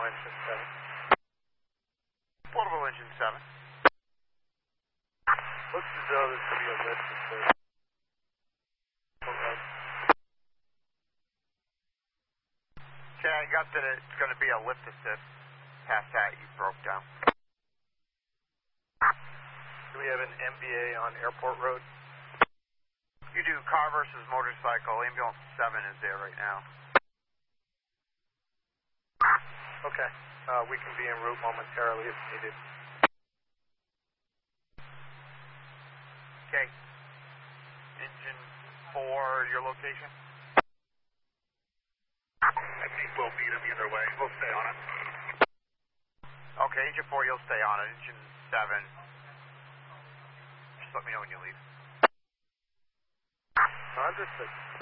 engine 7. Portable engine 7. Looks as though this could be a lift assist. Okay, I got that it's going to be a lift assist. Past that, you broke down. Do we have an MVA on Airport Road? You do car versus motorcycle. Ambulance 7 is there right now. Okay. We can be en route momentarily if needed. Okay. Engine 4, your location? I think we'll meet him either way. We'll stay on it. Okay, engine 4, you'll stay on it. Engine 7, just let me know when you leave. Understood.